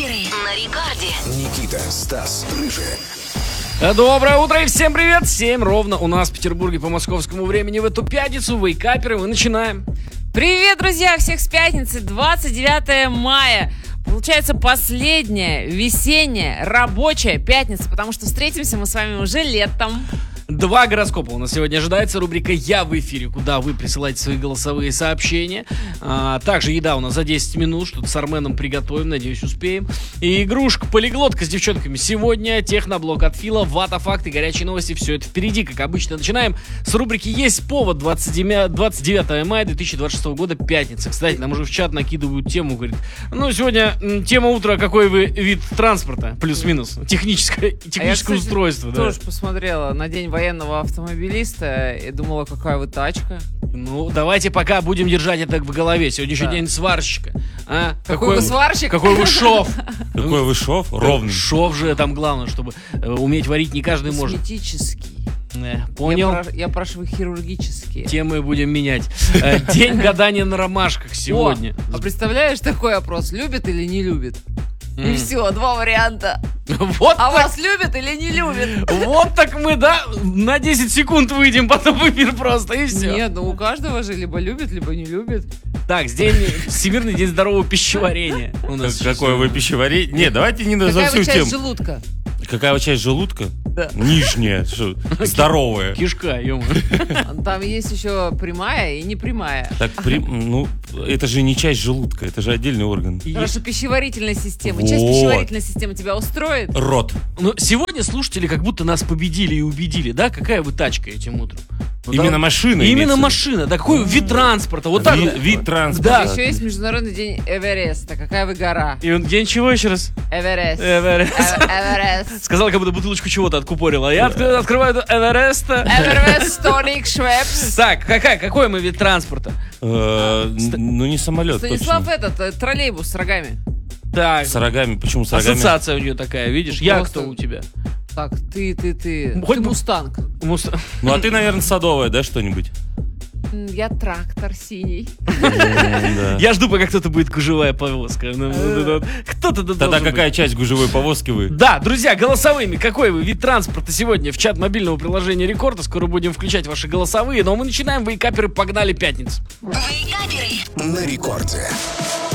Вейкаперы на рекорде. Никита, Стас, Рыжий. Доброе утро и всем привет! 7 ровно у нас в Петербурге по московскому времени в эту пятницу. Вейкаперы, мы начинаем. Привет, друзья! Всех с пятницы, 29 мая. Получается последняя весенняя рабочая пятница, потому что встретимся мы с вами уже летом. 2 гороскопа у нас сегодня ожидается. Рубрика «Я в эфире», куда вы присылаете свои голосовые сообщения. Также еда у нас за 10 минут. Что-то с Арменом приготовим, надеюсь, успеем. И игрушка-полиглотка с девчонками сегодня. Техноблок от Фила, вата-факты, горячие новости. Все это впереди, как обычно. Начинаем с рубрики «Есть повод». 29 мая 2026 года, пятница. Кстати, нам уже в чат накидывают тему. Говорит, сегодня тема утра, какой вы вид транспорта? Плюс-минус. Техническое устройство. Я тоже посмотрела на день военного автомобилиста и думала, какая вы тачка. Давайте пока будем держать это в голове. Сегодня еще день сварщика. Какой вы сварщик? Какой вы шов? Какой вы шов? Ровный. Шов же там главное, чтобы уметь варить не каждый может. Косметический. Понял? Я прошу хирургические. Темы будем менять. День гадания на ромашках сегодня. А представляешь такой опрос? Любит или не любит? И все, 2 варианта. Вот а так, вас любят или не любят? Вот так мы, на 10 секунд выйдем потом в эфир просто, и все. Нет, у каждого же либо любит, либо не любит. Так, Всемирный день здорового пищеварения. Какое вы пищеварение? Нет, давайте не за всю Какая часть тему. желудка? Какая часть желудка? Да. Нижняя, здоровая. Кишка, ё-моё. Там есть еще прямая и непрямая. Так, это же не часть желудка, это же отдельный орган. Хорошо, пищеварительная система. Вот. Часть пищеварительной системы тебя устроит? Рот. Сегодня слушатели как будто нас победили и убедили, да? Какая вы тачка этим утром? Именно машина. Именно машина. Да, какой вид транспорта? Вот так. Вид транспорта. Еще есть Международный день Эвереста. Какая вы гора? И он день чего еще раз? Эверест. Эверест. Сказал, как будто бутылочку чего-то откупорила. Я открываю Эвереста. Эверест, Тоник, Швепс. Так, какой мы вид транспорта? Не самолет. Станислав троллейбус с рогами. Так. С рогами. Почему с рогами? Ассоциация у нее такая, видишь? Я кто у тебя? Так, ты. Хоть Ты мустанг. А ты, наверное, садовая, да, что-нибудь? Я трактор синий. Я жду, пока кто-то будет гужевая повозка. Кто-то должен Тогда быть. какая часть гужевой повозки вы? Да, друзья, голосовыми. Какой вы вид транспорта сегодня в чат мобильного приложения Рекорда? Скоро будем включать ваши голосовые. Но мы начинаем. Вейкаперы, погнали, пятница. Вейкаперы На рекорде.